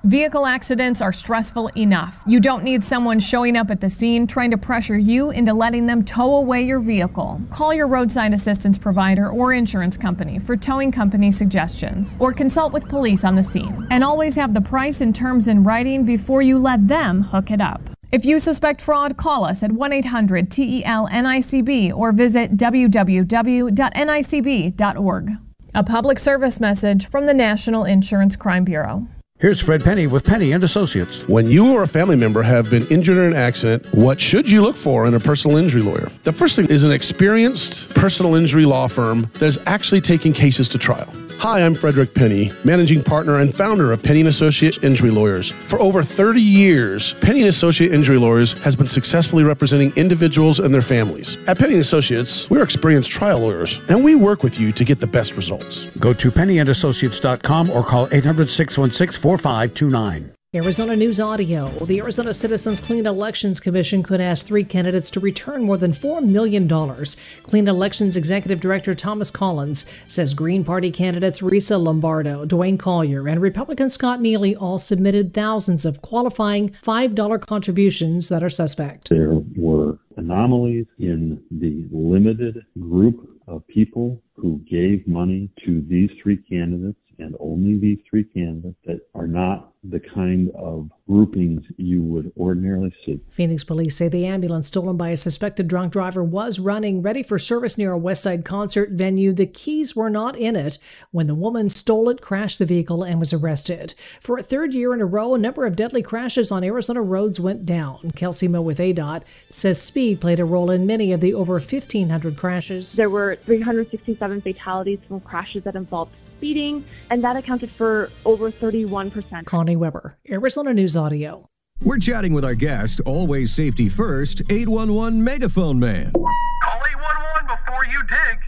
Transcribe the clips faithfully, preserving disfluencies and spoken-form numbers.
Vehicle accidents are stressful enough. You don't need someone showing up at the scene trying to pressure you into letting them tow away your vehicle. Call your roadside assistance provider or insurance company for towing company suggestions, or consult with police on the scene. And always have the price and terms in writing before you let them hook it up. If you suspect fraud, call us at one eight hundred T E L N I C B or visit w w w dot N I C B dot org. A public service message from the National Insurance Crime Bureau. Here's Fred Penny with Penny and Associates. When you or a family member have been injured in an accident, what should you look for in a personal injury lawyer? The first thing is an experienced personal injury law firm that is actually taking cases to trial. Hi, I'm Frederick Penny, managing partner and founder of Penny and Associates Injury Lawyers. For over thirty years, Penny and Associates Injury Lawyers has been successfully representing individuals and their families. At Penny and Associates, we're experienced trial lawyers, and we work with you to get the best results. Go to penny and associates dot com or call eight hundred, six one six, four five two nine. Arizona News Audio. The Arizona Citizens Clean Elections Commission could ask three candidates to return more than four million dollars. Clean Elections Executive Director Thomas Collins says Green Party candidates Risa Lombardo, Dwayne Collier, and Republican Scott Neely all submitted thousands of qualifying five dollar contributions that are suspect. There were anomalies in the limited group of people who gave money to these three candidates, and only these three candidates, that are not the kind of groupings you would ordinarily see. Phoenix police say the ambulance stolen by a suspected drunk driver was running, ready for service near a Westside concert venue. The keys were not in it when the woman stole it, crashed the vehicle, and was arrested. For a third year in a row, a number of deadly crashes on Arizona roads went down. Kelsey Moe with A D O T says speed played a role in many of the over fifteen hundred crashes. There were three hundred sixty-seven fatalities from crashes that involved speeding, and that accounted for over thirty-one percent. Connie Weber, Arizona News Audio. We're chatting with our guest, always safety first, eight one one Megaphone Man. Call eight one one before you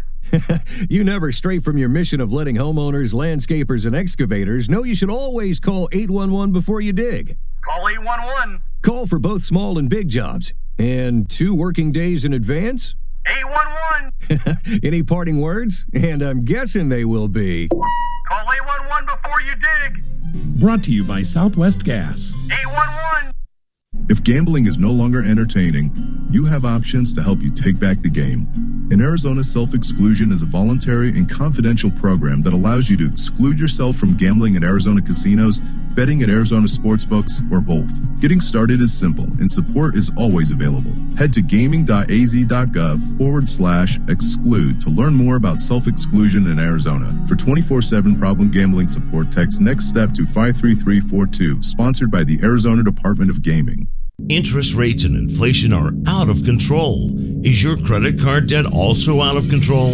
dig. You never stray from your mission of letting homeowners, landscapers, and excavators know you should always call eight one one before you dig. Call eight one one. Call for both small and big jobs. And two working days in advance? eight one one. Any parting words? And I'm guessing they will be... Call eight one one before you dig. Brought to you by Southwest Gas. eight one one. If gambling is no longer entertaining, you have options to help you take back the game. In Arizona, self-exclusion is a voluntary and confidential program that allows you to exclude yourself from gambling at Arizona casinos, betting at Arizona sportsbooks, or both. Getting started is simple, and support is always available. Head to gaming.az.gov forward slash exclude to learn more about self-exclusion in Arizona. For twenty-four seven problem gambling support, text Next Step to five three three four two, sponsored by the Arizona Department of Gaming. Interest rates and inflation are out of control. Is your credit card debt also out of control?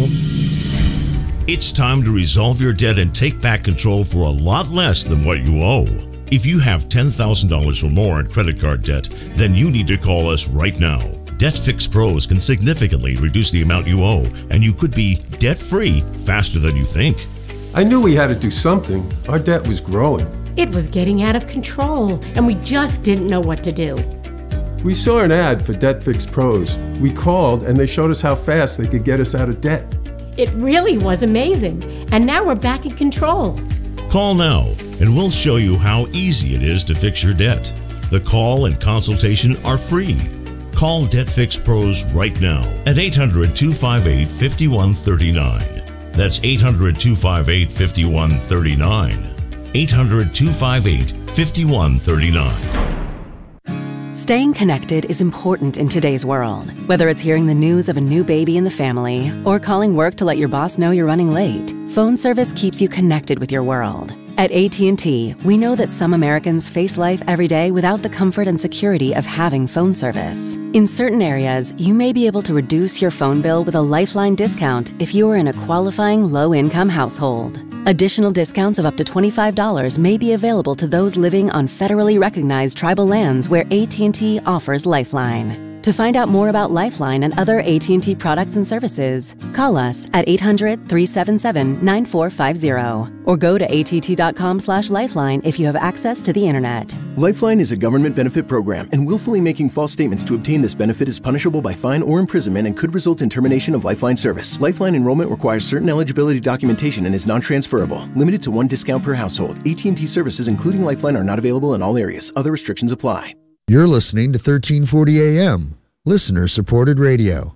It's time to resolve your debt and take back control for a lot less than what you owe. If you have ten thousand dollars or more in credit card debt, then you need to call us right now. Debt Fix Pros can significantly reduce the amount you owe, and you could be debt-free faster than you think. I knew we had to do something. Our debt was growing. It was getting out of control, and we just didn't know what to do. We saw an ad for Debt Fix Pros. We called, and they showed us how fast they could get us out of debt. It really was amazing, and now we're back in control. Call now, and we'll show you how easy it is to fix your debt. The call and consultation are free. Call Debt Fix Pros right now at eight hundred, two five eight, five one three nine. That's eight hundred, two five eight, five one three nine. eight hundred, two five eight, five one three nine. Staying connected is important in today's world. Whether it's hearing the news of a new baby in the family or calling work to let your boss know you're running late, phone service keeps you connected with your world. At A T and T, we know that some Americans face life every day without the comfort and security of having phone service. In certain areas, you may be able to reduce your phone bill with a Lifeline discount if you are in a qualifying low-income household. Additional discounts of up to twenty-five dollars may be available to those living on federally recognized tribal lands where A T and T offers Lifeline. To find out more about Lifeline and other A T and T products and services, call us at eight hundred, three seven seven, nine four five zero or go to A T T dot com slash lifeline if you have access to the internet. Lifeline is a government benefit program, and willfully making false statements to obtain this benefit is punishable by fine or imprisonment and could result in termination of Lifeline service. Lifeline enrollment requires certain eligibility documentation and is non-transferable. Limited to one discount per household. A T and T services, including Lifeline, are not available in all areas. Other restrictions apply. You're listening to thirteen forty A M, listener-supported radio.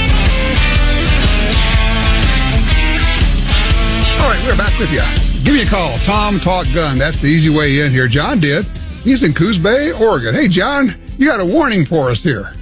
All right, we're back with you. Give me a call. Tom Talk Gun. That's the easy way in here. John did. He's in Coos Bay, Oregon. Hey, John, you got a warning for us here.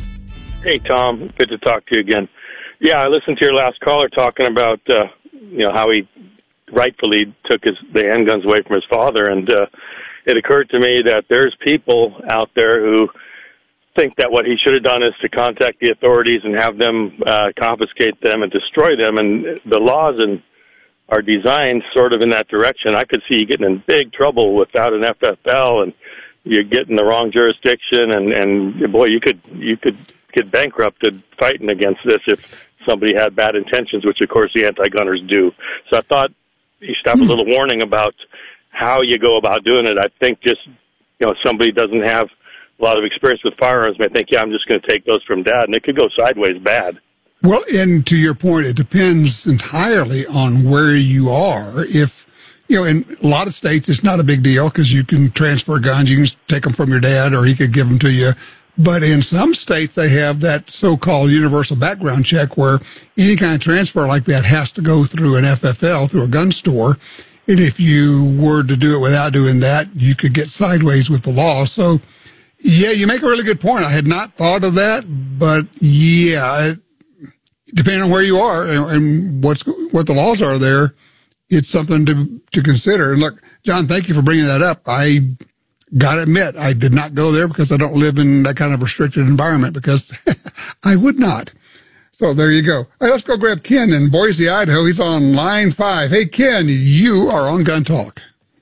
Hey, Tom. Good to talk to you again. Yeah, I listened to your last caller talking about, uh, you know, how he rightfully took his the handguns away from his father, and uh, it occurred to me that there's people out there who think that what he should have done is to contact the authorities and have them uh, confiscate them and destroy them, and the laws and are designed sort of in that direction. I could see you getting in big trouble without an F F L, and you get in the wrong jurisdiction, and, and boy, you could you could get bankrupted fighting against this if somebody had bad intentions, which of course the anti-gunners do. So I thought you should have a little warning about how you go about doing it. I think just, you know, somebody doesn't have a lot of experience with firearms may think, yeah, I'm just going to take those from Dad, and it could go sideways bad. Well, and to your point, it depends entirely on where you are. If, you know, in a lot of states, it's not a big deal because you can transfer guns. You can take them from your dad or he could give them to you. But in some states, they have that so-called universal background check where any kind of transfer like that has to go through an F F L, through a gun store. And if you were to do it without doing that, you could get sideways with the law. So, yeah, you make a really good point. I had not thought of that, but yeah, it, depending on where you are and, and what's what the laws are there, it's something to to consider. And look, John, thank you for bringing that up. I got to admit, I did not go there because I don't live in that kind of restricted environment, because I would not. So there you go. All right, let's go grab Ken in Boise, Idaho. He's on line five. Hey, Ken, you are on Gun Talk.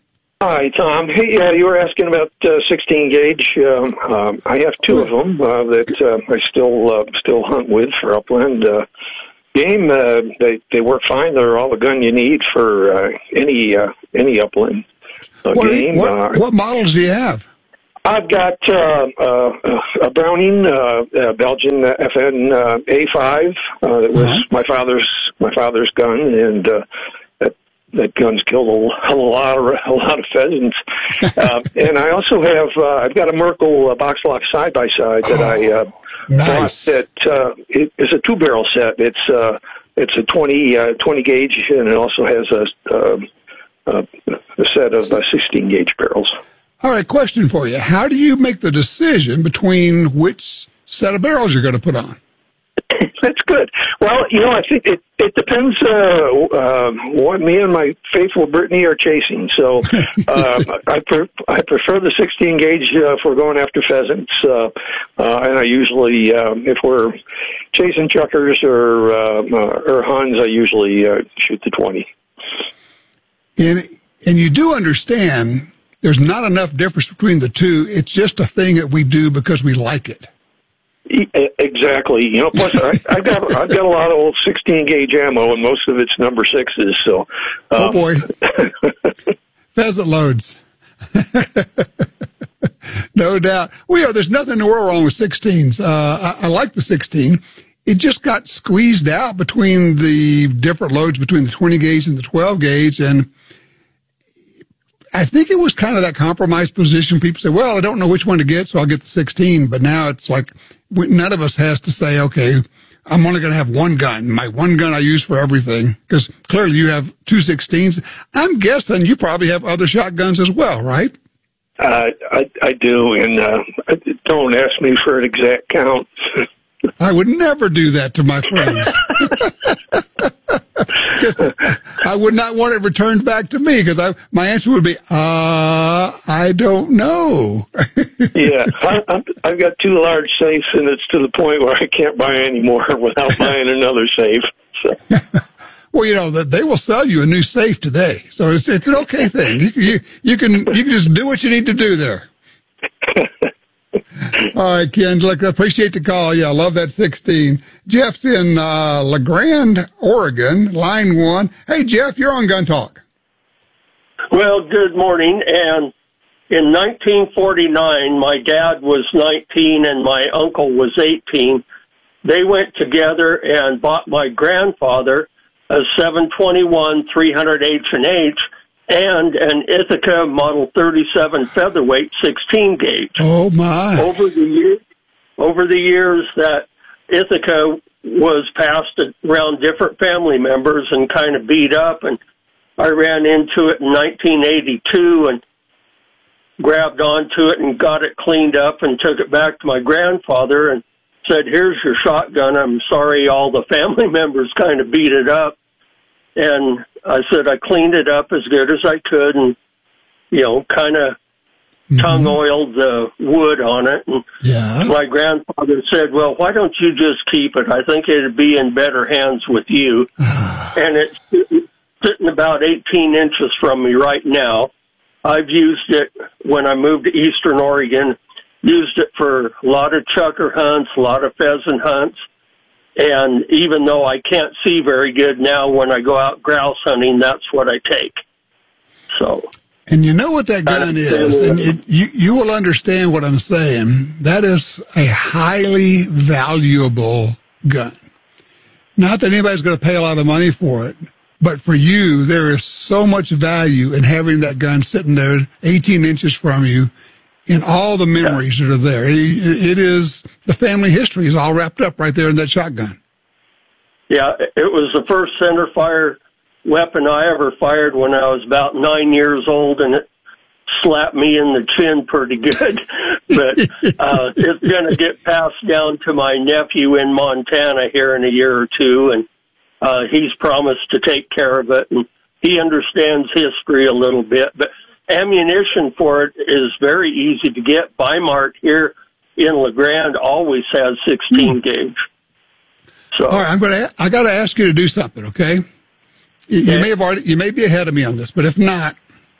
Hi, Tom. Hey, uh, you were asking about uh, sixteen gauge. Um, um, I have two of them uh, that uh, I still uh, still hunt with for upland uh, game. Uh, they they work fine. They're all the gun you need for uh, any uh, any upland uh, what, game. What, uh, what models do you have? I've got uh, uh, a Browning uh, uh, Belgian F N uh, A five. Uh, that was uh-huh. my father's my father's gun, and uh, that that gun's killed a, a lot of a lot of pheasants. uh, and I also have uh, I've got a Merkel uh, box lock side by side that oh, I uh, nice. bought. That uh, it is a two barrel set. It's uh, it's a twenty uh, twenty gauge, and it also has a uh, uh, a set of uh, sixteen gauge barrels. All right, question for you. How do you make the decision between which set of barrels you're going to put on? That's good. Well, you know, I think it, it depends uh, uh, what me and my faithful Brittany are chasing. So uh, I, pre- I prefer the sixteen gauge uh, if we're going after pheasants. Uh, uh, and I usually, uh, if we're chasing chuckers or, uh, or Huns, I usually uh, shoot the twenty. And, and you do understand there's not enough difference between the two. It's just a thing that we do because we like it. Exactly. You know, plus I, I've got I've got a lot of old sixteen gauge ammo, and most of it's number sixes. So, um, oh boy, pheasant loads, no doubt. Well, you know, there's nothing in the world wrong with sixteens. Uh, I, I like the sixteen. It just got squeezed out between the different loads between the twenty gauge and the twelve gauge, and I think it was kind of that compromise position. People say, well, I don't know which one to get, so I'll get the sixteen. But now it's like none of us has to say, okay, I'm only going to have one gun. My one gun I use for everything. Because clearly you have two sixteens. I'm guessing you probably have other shotguns as well, right? Uh, I, I do, and uh, don't ask me for an exact count. I would never do that to my friends. I would not want it returned back to me, because my answer would be, uh, I don't know. Yeah, I, I've got two large safes, and it's to the point where I can't buy any more without buying another safe. So. Well, you know, they will sell you a new safe today, so it's it's an okay thing. You, you, you can you can just do what you need to do there. All right, Ken, look, I appreciate the call. Yeah, I love that sixteen. Jeff's in uh, La Grande, Oregon, line one. Hey, Jeff, you're on Gun Talk. Well, good morning. And in nineteen forty-nine, my dad was nineteen and my uncle was eighteen. They went together and bought my grandfather a seven twenty-one three hundred H and H and an Ithaca Model thirty-seven featherweight sixteen gauge. Oh my! Over the years, over the years that Ithaca was passed around different family members and kind of beat up, and I ran into it in nineteen eighty-two and grabbed onto it and got it cleaned up and took it back to my grandfather and said, "Here's your shotgun. I'm sorry all the family members kind of beat it up." And I said I cleaned it up as good as I could and, you know, kind of mm-hmm. tongue oiled the wood on it. And yeah. my grandfather said, "Well, why don't you just keep it? I think it'd be in better hands with you." And it's sitting about eighteen inches from me right now. I've used it when I moved to Eastern Oregon, used it for a lot of chukar hunts, a lot of pheasant hunts. And even though I can't see very good now, when I go out grouse hunting, that's what I take. So, and you know what that gun is, and it, you you will understand what I'm saying. That is a highly valuable gun. Not that anybody's going to pay a lot of money for it, but for you, there is so much value in having that gun sitting there eighteen inches from you, in all the memories that are there. It, it is, the family history is all wrapped up right there in that shotgun. Yeah, it was the first center fire weapon I ever fired when I was about nine years old, and it slapped me in the chin pretty good. But uh, it's going to get passed down to my nephew in Montana here in a year or two, and uh, he's promised to take care of it, and he understands history a little bit. But ammunition for it is very easy to get. Bi-Mart here in La Grande always has sixteen gauge. So, all right, I'm going to. I got to ask you to do something, okay? You, okay? you may have already. You may be ahead of me on this, but if not,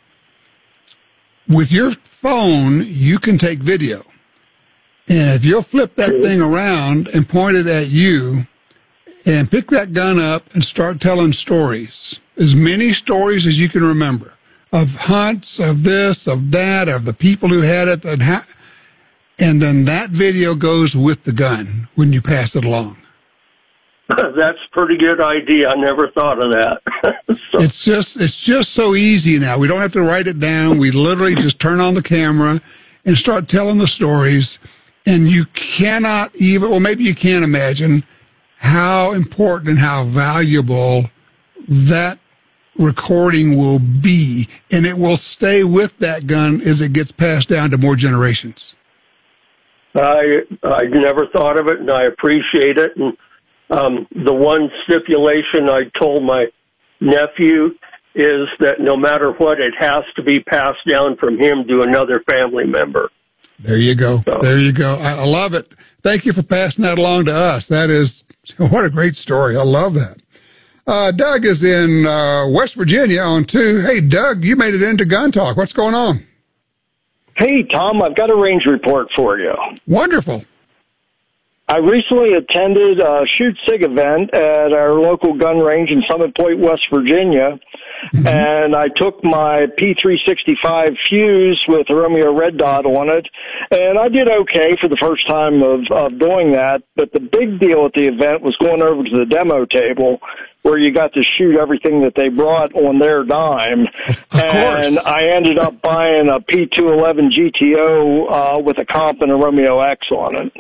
with your phone, you can take video, and if you'll flip that thing around and point it at you, and pick that gun up and start telling stories, as many stories as you can remember. Of hunts, of this, of that, of the people who had it, and, ha- and then that video goes with the gun when you pass it along. That's a pretty good idea. I never thought of that. so. It's just it's just so easy now. We don't have to write it down. We literally just turn on the camera and start telling the stories. And you cannot even, well, maybe you can imagine how important and how valuable that recording will be, and it will stay with that gun as it gets passed down to more generations. I I never thought of it, and I appreciate it. And um, the one stipulation I told my nephew is that no matter what, it has to be passed down from him to another family member. There you go. So. There you go. I, I love it. Thank you for passing that along to us. That is, what a great story. I love that. Uh, Doug is in uh, West Virginia on two. Hey, Doug, you made it into Gun Talk. What's going on? Hey, Tom, I've got a range report for you. Wonderful. I recently attended a Shoot Sig event at our local gun range in Summit Point, West Virginia, mm-hmm. and I took my P three sixty-five Fuse with a Romeo Red Dot on it, and I did okay for the first time of, of doing that, but the big deal at the event was going over to the demo table where you got to shoot everything that they brought on their dime. Of and course. I ended up buying a P two eleven G T O uh, with a comp and a Romeo X on it.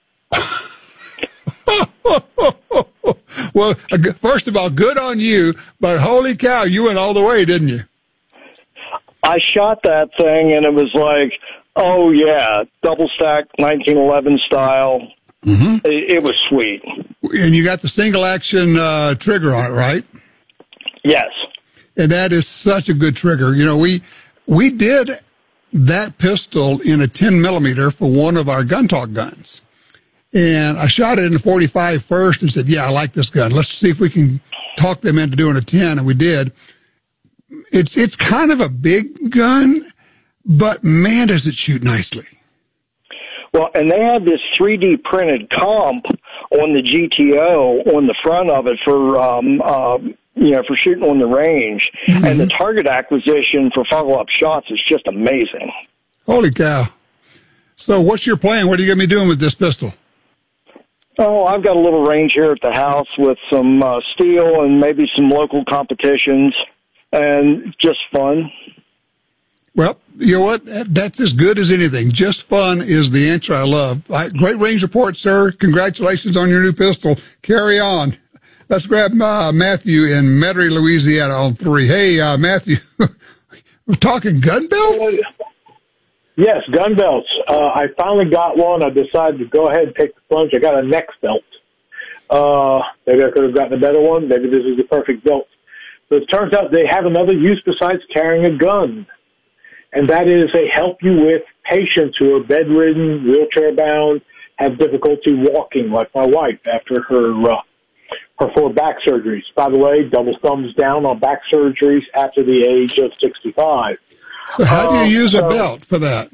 Well, first of all, good on you, but holy cow, you went all the way, didn't you? I shot that thing, and it was like, oh, yeah, double stack nineteen eleven style. Mm-hmm. It, it was sweet. And you got the single action uh, trigger on it, right? Yes. And that is such a good trigger. You know, we we did that pistol in a ten millimeter for one of our Gun Talk guns. And I shot it in the forty-five first and said, yeah, I like this gun. Let's see if we can talk them into doing a ten. And we did. It's, it's kind of a big gun, but man, does it shoot nicely. Well, and they had this three D printed comp on the G T O on the front of it for, um, uh, you know, for shooting on the range. Mm-hmm. And the target acquisition for follow-up shots is just amazing. Holy cow. So what's your plan? What are you going to be doing with this pistol? Oh, I've got a little range here at the house with some uh, steel and maybe some local competitions, and just fun. Well, you know what? That's as good as anything. Just fun is the answer I love. I, great range report, sir. Congratulations on your new pistol. Carry on. Let's grab uh, Matthew in Metairie, Louisiana on three. Hey, uh, Matthew, we're talking gun belts? Yes, gun belts. Uh, I finally got one. I decided to go ahead and take the plunge. I got a neck belt. Uh, maybe I could have gotten a better one. Maybe this is the perfect belt. But it turns out they have another use besides carrying a gun, and that is they help you with patients who are bedridden, wheelchair-bound, have difficulty walking, like my wife after her uh, her four back surgeries. By the way, double thumbs down on back surgeries after the age of sixty-five. So how do you Uh, use a so belt for that?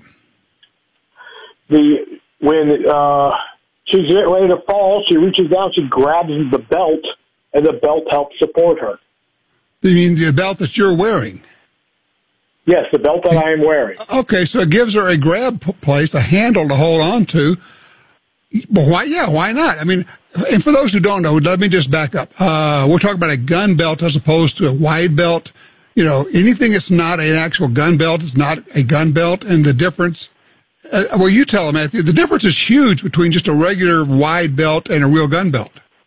The when uh, she's getting ready to fall, she reaches down, she grabs the belt, and the belt helps support her. You mean the belt that you're wearing? Yes, the belt that I am wearing. Okay, so it gives her a grab p- place, a handle to hold on to. Well, why? Yeah, why not? I mean, and for those who don't know, let me just back up. Uh, we're talking about a gun belt as opposed to a wide belt. You know, anything that's not an actual gun belt is not a gun belt, and the difference. Uh, well, you tell them, Matthew. The difference is huge between just a regular wide belt and a real gun belt.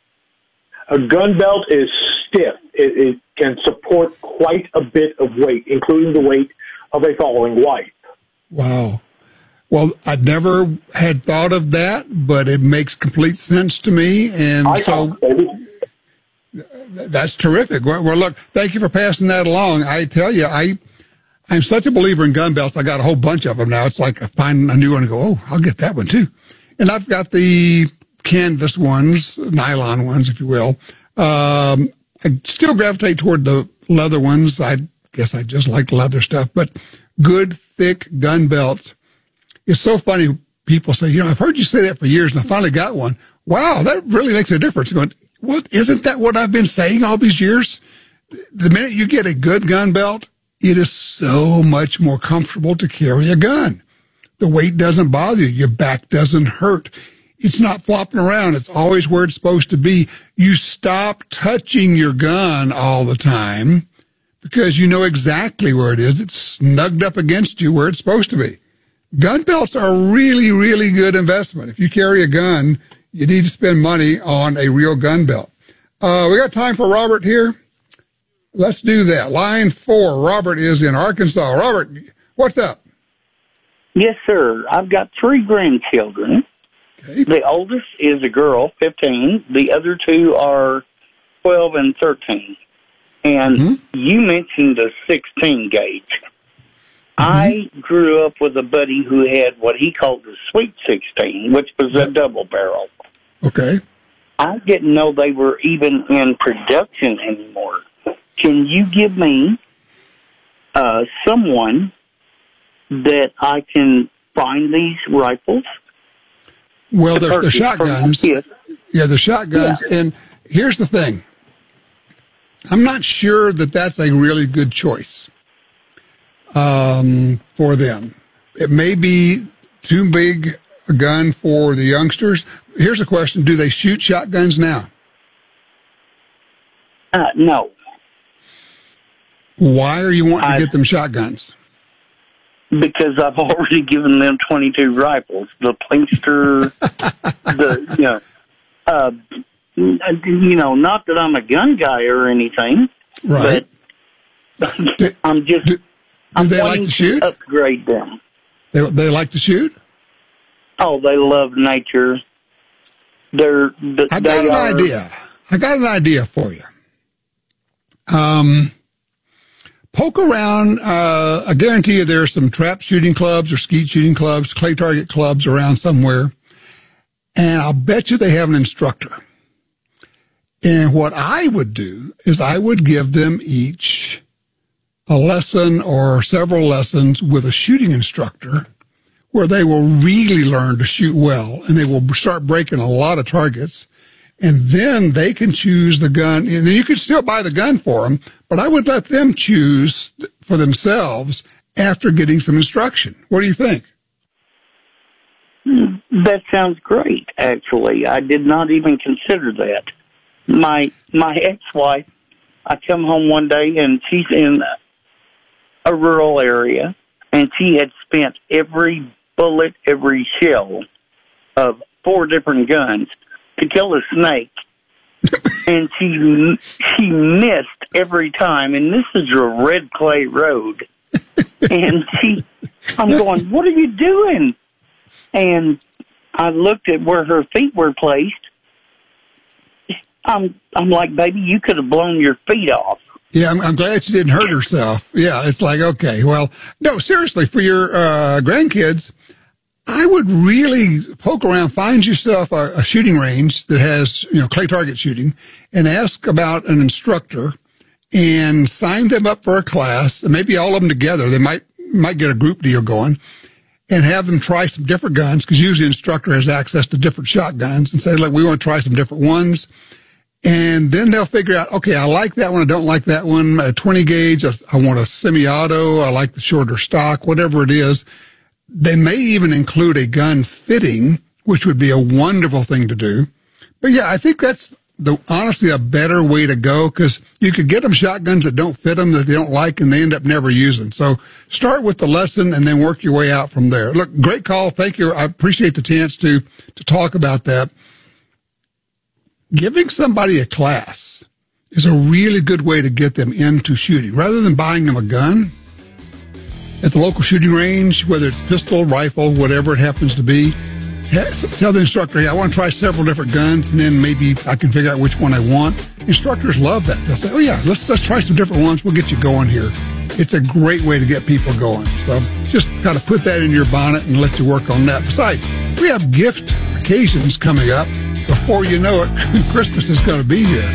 A gun belt is stiff. It, it can support quite a bit of weight, including the weight of a falling wife. Wow. Well, I'd never had thought of that, but it makes complete sense to me, and I so. talk, baby. That's terrific. Well, well, look, thank you for passing that along. I tell you, I, I'm such a believer in gun belts. I got a whole bunch of them now. It's like I find a new one and go, oh, I'll get that one too. And I've got the canvas ones, nylon ones, if you will. Um, I still gravitate toward the leather ones. I guess I just like leather stuff, but good, thick gun belts. It's so funny. People say, you know, I've heard you say that for years and I finally got one. Wow, that really makes a difference. Going, what, isn't that what I've been saying all these years? The minute you get a good gun belt, it is so much more comfortable to carry a gun. The weight doesn't bother you. Your back doesn't hurt. It's not flopping around. It's always where it's supposed to be. You stop touching your gun all the time because you know exactly where it is. It's snugged up against you where it's supposed to be. Gun belts are a really, really good investment. If you carry a gun, you need to spend money on a real gun belt. Uh, we got time for Robert here. Let's do that. Line four. Robert is in Arkansas. Robert, what's up? Yes, sir. I've got three grandchildren. Okay. The oldest is a girl, fifteen. The other two are twelve and thirteen. And mm-hmm. you mentioned the sixteen gauge. Mm-hmm. I grew up with a buddy who had what he called the Sweet sixteen, which was a double barrel. Okay. I didn't know they were even in production anymore. Can you give me uh, someone that I can find these rifles? Well, they're, they're shotguns. Yeah, they're shotguns. Yeah. And here's the thing. I'm not sure that that's a really good choice um, for them. It may be too big a gun for the youngsters. Here's a question. Do they shoot shotguns now? Uh, no. Why are you wanting I, to get them shotguns? Because I've already given them twenty-two rifles. The Plinkster, the, you know, uh, you know, not that I'm a gun guy or anything, right? But do, I'm just, do, do I'm they wanting like to shoot? To upgrade them. They, they like to shoot? Oh, they love nature. They're, th- I got they an are, idea. I got an idea for you. Um, poke around. Uh, I guarantee you there are some trap shooting clubs or skeet shooting clubs, clay target clubs around somewhere. And I'll bet you they have an instructor. And what I would do is I would give them each a lesson or several lessons with a shooting instructor where they will really learn to shoot well and they will start breaking a lot of targets. And then they can choose the gun. And then you can still buy the gun for them, but I would let them choose for themselves after getting some instruction. What do you think? That sounds great, actually. I did not even consider that. My my ex-wife, I come home one day and she's in a rural area, and she had spent every bullet, every shell of four different guns to kill a snake. And she she missed every time, and this is a red clay road. And she, I'm going, what are you doing? And I looked at where her feet were placed. I'm I'm like, baby, you could have blown your feet off. Yeah, I'm, I'm glad she didn't hurt herself. Yeah, it's like, okay, well, no, seriously, for your uh, grandkids, I would really poke around, find yourself a, a shooting range that has, you know, clay target shooting, and ask about an instructor and sign them up for a class, and maybe all of them together. They might might get a group deal going, and have them try some different guns, because usually the instructor has access to different shotguns, and say, look, we want to try some different ones. And then they'll figure out, okay, I like that one, I don't like that one, a twenty gauge, I want a semi-auto, I like the shorter stock, whatever it is. They may even include a gun fitting, which would be a wonderful thing to do. But yeah, I think that's the honestly a better way to go, because you could get them shotguns that don't fit them, that they don't like, and they end up never using. So start with the lesson and then work your way out from there. Look, great call. Thank you. I appreciate the chance to to talk about that. Giving somebody a class is a really good way to get them into shooting. Rather than buying them a gun at the local shooting range, whether it's pistol, rifle, whatever it happens to be, tell the instructor, hey, I want to try several different guns, and then maybe I can figure out which one I want. Instructors love that. They'll say, oh, yeah, let's let's try some different ones. We'll get you going here. It's a great way to get people going. So just kind of put that in your bonnet and let you work on that. Besides, we have gift occasions coming up. Before you know it, Christmas is going to be here.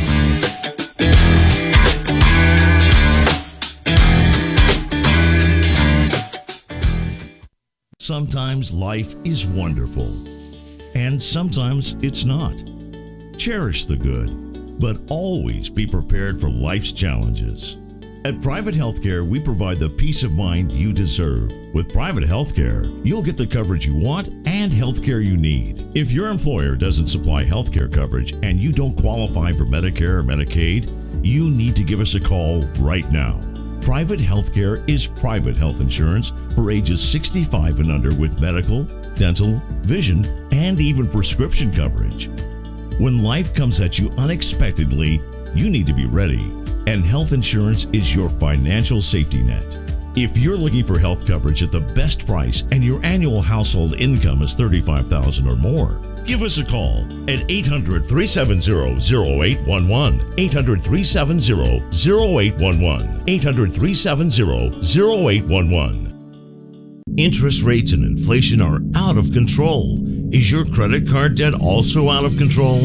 Sometimes life is wonderful, and sometimes it's not. Cherish the good, but always be prepared for life's challenges. At Private Healthcare, we provide the peace of mind you deserve. With Private Healthcare, you'll get the coverage you want and healthcare you need. If your employer doesn't supply healthcare coverage and you don't qualify for Medicare or Medicaid, you need to give us a call right now. Private Healthcare is private health insurance for ages sixty-five and under with medical, dental, vision, and even prescription coverage. When life comes at you unexpectedly, you need to be ready. And health insurance is your financial safety net. If you're looking for health coverage at the best price and your annual household income is thirty-five thousand dollars or more, give us a call at eight hundred, three seven zero, zero eight one one, eight hundred, three seven zero, zero eight one one, eight hundred, three seven zero, zero eight one one. Interest rates and inflation are out of control. Is your credit card debt also out of control?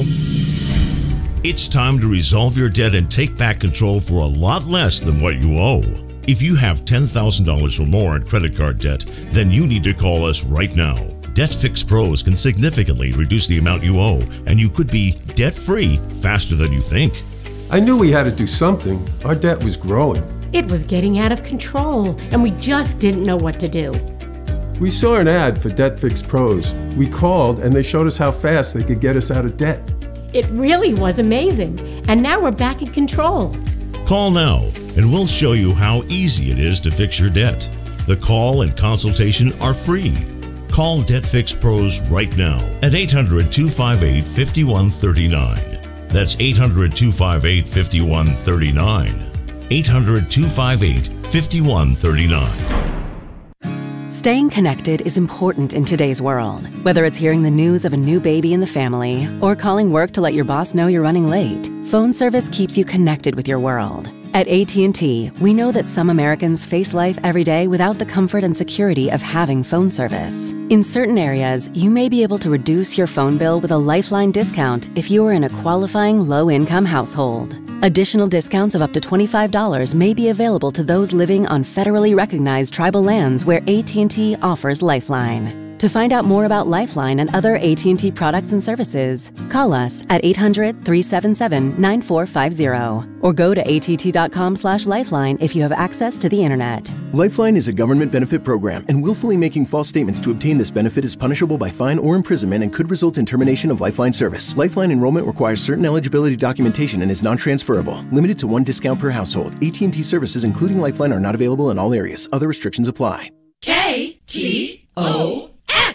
It's time to resolve your debt and take back control for a lot less than what you owe. If you have ten thousand dollars or more in credit card debt, then you need to call us right now. DebtFix Pros can significantly reduce the amount you owe, and you could be debt-free faster than you think. I knew we had to do something. Our debt was growing. It was getting out of control, and we just didn't know what to do. We saw an ad for DebtFix Pros. We called, and they showed us how fast they could get us out of debt. It really was amazing, and now we're back in control. Call now, and we'll show you how easy it is to fix your debt. The call and consultation are free. Call DebtFix Pros right now at eight hundred, two five eight, five one three nine. That's eight hundred, two five eight, five one three nine. eight hundred, two five eight, five one three nine. Staying connected is important in today's world. Whether it's hearing the news of a new baby in the family or calling work to let your boss know you're running late, phone service keeps you connected with your world. At A T and T, we know that some Americans face life every day without the comfort and security of having phone service. In certain areas, you may be able to reduce your phone bill with a Lifeline discount if you are in a qualifying low-income household. Additional discounts of up to twenty-five dollars may be available to those living on federally recognized tribal lands where A T and T offers Lifeline. To find out more about Lifeline and other A T and T products and services, call us at eight hundred, three seven seven, nine four five zero or go to A T T dot com slash lifeline if you have access to the internet. Lifeline is a government benefit program, and willfully making false statements to obtain this benefit is punishable by fine or imprisonment and could result in termination of Lifeline service. Lifeline enrollment requires certain eligibility documentation and is non-transferable. Limited to one discount per household. A T and T services, including Lifeline, are not available in all areas. Other restrictions apply. K T O